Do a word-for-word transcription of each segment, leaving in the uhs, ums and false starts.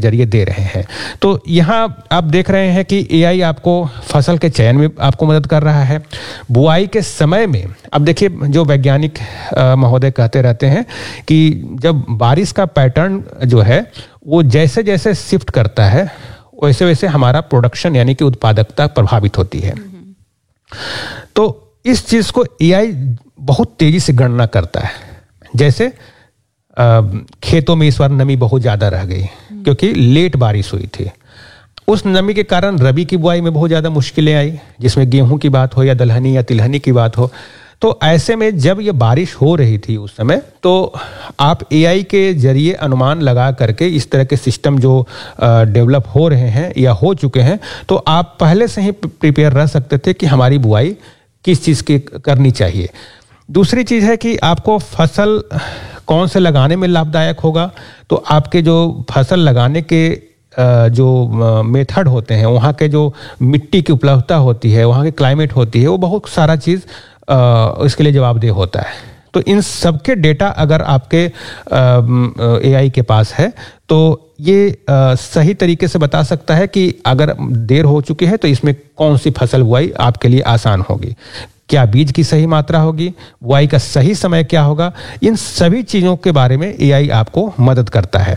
जरिए दे रहे हैं। तो यहाँ आप देख रहे हैं कि एआई आपको फसल के चयन में आपको मदद कर रहा है। बुआई के समय में अब देखिए, जो वैज्ञानिक महोदय कहते रहते हैं कि जब बारिश का पैटर्न जो है वो जैसे जैसे शिफ्ट करता है वैसे वैसे हमारा प्रोडक्शन यानी कि उत्पादकता प्रभावित होती है। तो इस चीज को एआई बहुत तेजी से गणना करता है। जैसे आ, खेतों में इस बार नमी बहुत ज्यादा रह गई क्योंकि लेट बारिश हुई थी। उस नमी के कारण रबी की बुआई में बहुत ज्यादा मुश्किलें आई, जिसमें गेहूं की बात हो या दलहनी या तिलहनी की बात हो। तो ऐसे में जब ये बारिश हो रही थी उस समय, तो आप एआई के जरिए अनुमान लगा करके इस तरह के सिस्टम जो डेवलप हो रहे हैं या हो चुके हैं, तो आप पहले से ही प्रिपेयर रह सकते थे कि हमारी बुआई किस चीज़ की करनी चाहिए। दूसरी चीज़ है कि आपको फसल कौन से लगाने में लाभदायक होगा। तो आपके जो फसल लगाने के जो मेथड होते हैं, वहाँ के जो मिट्टी की उपलब्धता होती है, वहाँ की क्लाइमेट होती है, वो बहुत सारा चीज़ इसके लिए जवाबदेह होता है। तो इन सबके डेटा अगर आपके एआई के पास है तो ये आ, सही तरीके से बता सकता है कि अगर देर हो चुकी है तो इसमें कौन सी फसल बुआई आपके लिए आसान होगी, क्या बीज की सही मात्रा होगी, बुआई का सही समय क्या होगा। इन सभी चीज़ों के बारे में एआई आपको मदद करता है।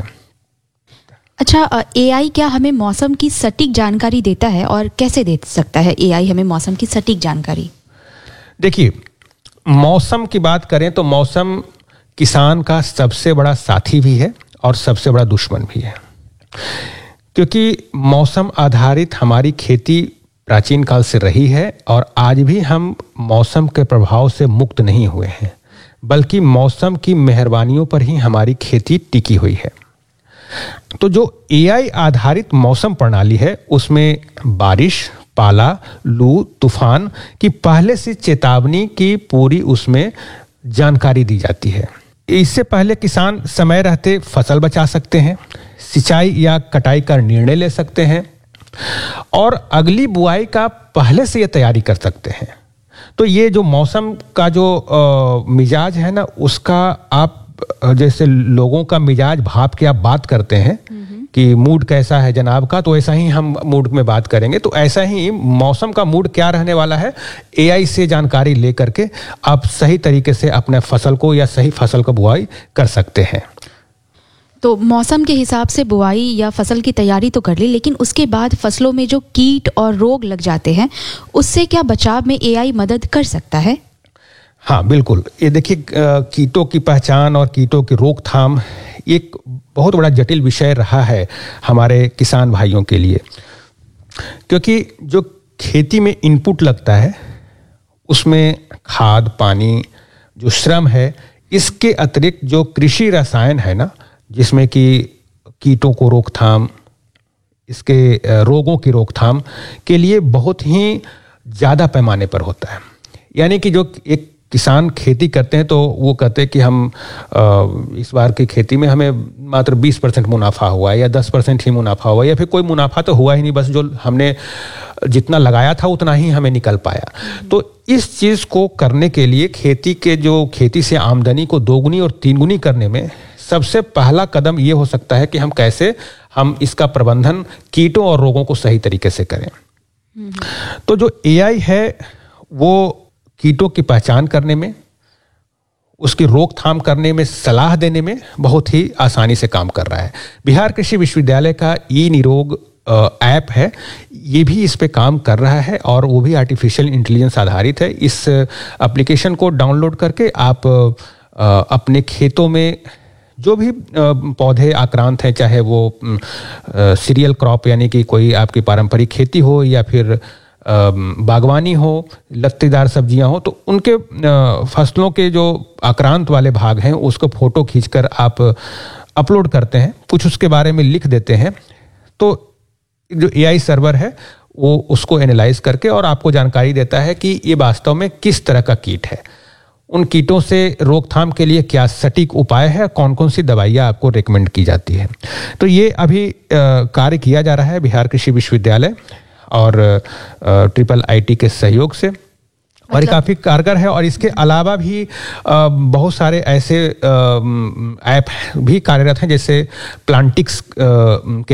अच्छा, एआई क्या हमें मौसम की सटीक जानकारी देता है और कैसे दे सकता है एआई हमें मौसम की सटीक जानकारी? देखिए, मौसम की बात करें तो मौसम किसान का सबसे बड़ा साथी भी है और सबसे बड़ा दुश्मन भी है, क्योंकि मौसम आधारित हमारी खेती प्राचीन काल से रही है और आज भी हम मौसम के प्रभाव से मुक्त नहीं हुए हैं, बल्कि मौसम की मेहरबानियों पर ही हमारी खेती टिकी हुई है। तो जो एआई आधारित मौसम प्रणाली है उसमें बारिश, पाला, लू, तूफान की पहले से चेतावनी की पूरी उसमें जानकारी दी जाती है। इससे पहले किसान समय रहते फसल बचा सकते हैं, सिंचाई या कटाई का निर्णय ले सकते हैं और अगली बुआई का पहले से ये तैयारी कर सकते हैं। तो ये जो मौसम का जो आ, मिजाज है ना, उसका आप जैसे लोगों का मिजाज भाप के आप बात करते हैं कि मूड कैसा है जनाब का, तो ऐसा ही हम मूड में बात करेंगे। तो ऐसा ही मौसम का मूड क्या रहने वाला है, एआई से जानकारी लेकर के आप सही तरीके से अपने फसल को या सही फसल को बुआई कर सकते हैं। तो मौसम के हिसाब से बुआई या फसल की तैयारी तो कर ली, लेकिन उसके बाद फसलों में जो कीट और रोग लग जाते हैं उससे क्या बचाव में एआई मदद कर सकता है? हाँ बिल्कुल। ये देखिए, कीटों की पहचान और कीटों की रोकथाम एक बहुत बड़ा जटिल विषय रहा है हमारे किसान भाइयों के लिए, क्योंकि जो खेती में इनपुट लगता है उसमें खाद, पानी, जो श्रम है, इसके अतिरिक्त जो कृषि रसायन है ना, जिसमें कि कीटों को रोकथाम, इसके रोगों की रोकथाम के लिए बहुत ही ज़्यादा पैमाने पर होता है। यानी कि जो एक किसान खेती करते हैं तो वो कहते हैं कि हम आ, इस बार की खेती में हमें मात्र बीस परसेंट मुनाफा हुआ है या दस परसेंट ही मुनाफा हुआ, या फिर कोई मुनाफा तो हुआ ही नहीं, बस जो हमने जितना लगाया था उतना ही हमें निकल पाया। तो इस चीज़ को करने के लिए खेती के जो खेती से आमदनी को दोगुनी और तीनगुनी करने में सबसे पहला कदम ये हो सकता है कि हम कैसे हम इसका प्रबंधन कीटों और रोगों को सही तरीके से करें। तो जो एआई है वो कीटों की पहचान करने में, उसकी रोकथाम करने में, सलाह देने में बहुत ही आसानी से काम कर रहा है। बिहार कृषि विश्वविद्यालय का ई निरोग ऐप है, ये भी इस पे काम कर रहा है और वो भी आर्टिफिशियल इंटेलिजेंस आधारित है। इस एप्लीकेशन को डाउनलोड करके आप अपने खेतों में जो भी पौधे आक्रांत हैं, चाहे वो सीरियल क्रॉप यानी कि कोई आपकी पारंपरिक खेती हो या फिर बागवानी हो, लत्तेदार सब्जियां हो, तो उनके फसलों के जो आक्रांत वाले भाग हैं उसको फोटो खींचकर आप अपलोड करते हैं, कुछ उसके बारे में लिख देते हैं, तो जो एआई सर्वर है वो उसको एनालाइज करके और आपको जानकारी देता है कि ये वास्तव में किस तरह का कीट है, उन कीटों से रोकथाम के लिए क्या सटीक उपाय है, कौन कौन सी दवाइयाँ आपको रेकमेंड की जाती है। तो ये अभी कार्य किया जा रहा है बिहार कृषि विश्वविद्यालय और ट्रिपल आईटी के सहयोग से, और ये काफ़ी कारगर है। और इसके अलावा भी बहुत सारे ऐसे ऐप भी कार्यरत हैं, जैसे प्लांटिक्स के